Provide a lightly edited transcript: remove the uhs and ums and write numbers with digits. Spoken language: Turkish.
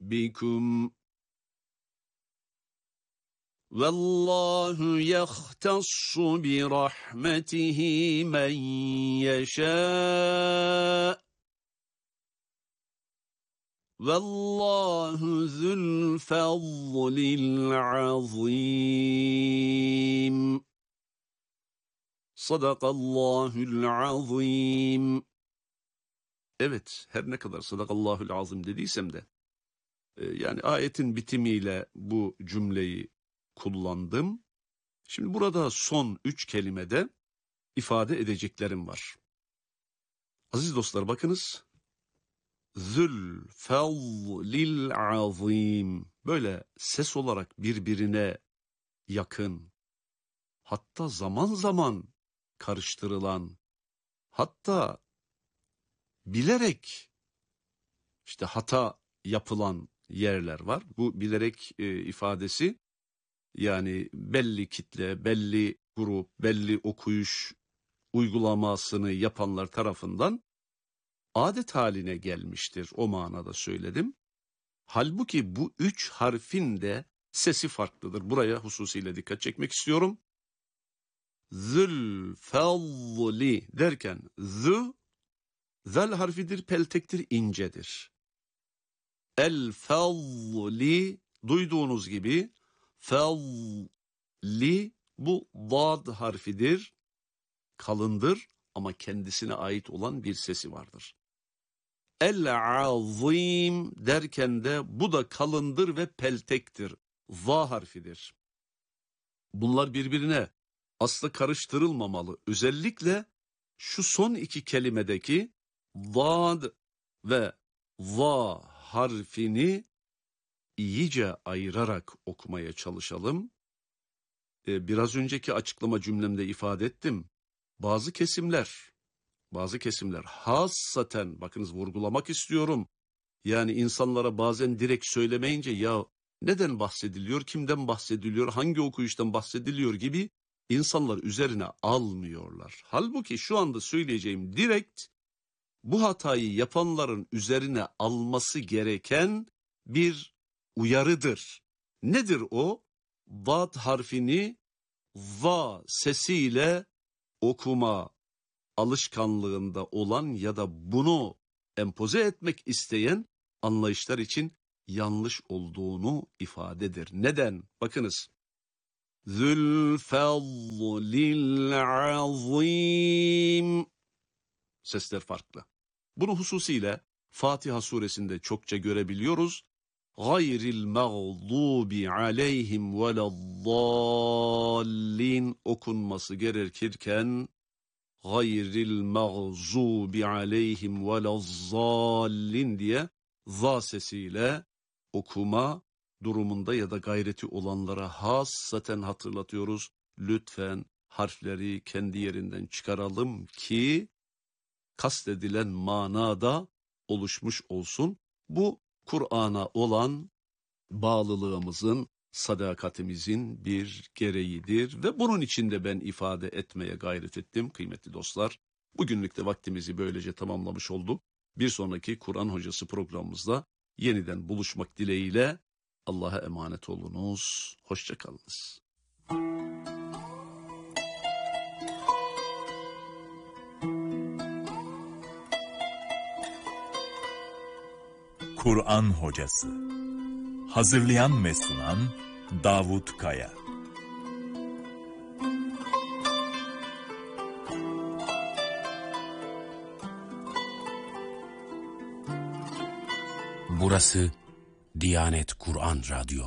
رَبِّكُمْ وَاللّٰهُ يَخْتَصُّ بِرَحْمَتِهِ مَنْ يَشَاءُ وَاللّٰهُ ذُو الْفَضْلِ الْعَظِيمِ. Sadakallahul azim. Evet, her ne kadar sadakallahul azim dediysem de yani ayetin bitimiyle bu cümleyi kullandım. Şimdi burada son 3 kelimede ifade edeceklerim var. Aziz dostlar bakınız. Zül fevlil azim. Böyle ses olarak birbirine yakın. Hatta zaman zaman karıştırılan, hatta bilerek işte hata yapılan yerler var. Bu bilerek ifadesi yani belli kitle, belli grup, belli okuyuş uygulamasını yapanlar tarafından adet haline gelmiştir. O manada söyledim. Halbuki bu 3 harfin de sesi farklıdır. Buraya hususiyle dikkat çekmek istiyorum. Zülfevli derken zel harfidir, peltektir, incedir. El-fevli duyduğunuz gibi fevli bu dad harfidir, kalındır ama kendisine ait olan bir sesi vardır. El-azim derken de bu da kalındır ve peltektir, za harfidir. Bunlar birbirine asla karıştırılmamalı. Özellikle şu son 2 kelimedeki dad ve za harfini iyice ayırarak okumaya çalışalım. Biraz önceki açıklama cümlemde ifade ettim. Bazı kesimler hassaten, bakınız vurgulamak istiyorum. Yani insanlara bazen direkt söylemeyince ya neden bahsediliyor, kimden bahsediliyor, hangi okuyuştan bahsediliyor gibi insanlar üzerine almıyorlar. Halbuki şu anda söyleyeceğim direkt bu hatayı yapanların üzerine alması gereken bir uyarıdır. Nedir o? Dad harfini va sesiyle okuma alışkanlığında olan ya da bunu empoze etmek isteyen anlayışlar için yanlış olduğunu ifadedir. Neden? Bakınız. Zülfevlil azim. Sesler farklı. Bunu hususiyle Fatiha suresinde çokça görebiliyoruz. Gayril mağdubi aleyhim veleddallin okunması gerekirken gayril mağzubi aleyhim velezzallin diye za sesiyle okuma durumunda ya da gayreti olanlara hassaten hatırlatıyoruz. Lütfen harfleri kendi yerinden çıkaralım ki kastedilen manada oluşmuş olsun. Bu Kur'an'a olan bağlılığımızın, sadakatimizin bir gereğidir ve bunun için de ben ifade etmeye gayret ettim kıymetli dostlar. Bugünlük de vaktimizi böylece tamamlamış olduk. Bir sonraki Kur'an Hocası programımızda yeniden buluşmak dileğiyle Allah'a emanet olunuz. Hoşça kalınız. Kur'an Hocası. Hazırlayan ve sunan Davut Kaya. Burası Diyanet Kur'an Radyo.